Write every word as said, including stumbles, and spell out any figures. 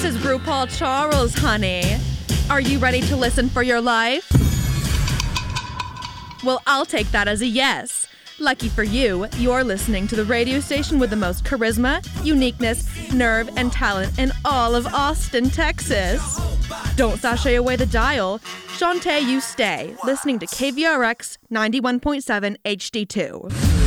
is RuPaul Charles, honey. Are you ready to listen for your life? Well, I'll take that as a yes. Lucky for you, you're listening to the radio station with the most charisma, uniqueness, nerve, and talent in all of Austin, Texas. Don't sashay away the dial. Shantae, you stay, listening to K V R X ninety-one point seven H D two.